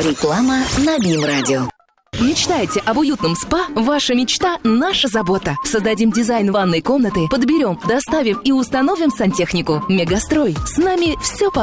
Реклама на БИМ-радио. Мечтаете об уютном спа? Ваша мечта – наша забота. Создадим дизайн ванной комнаты, подберем, доставим и установим сантехнику. Мегастрой. С нами все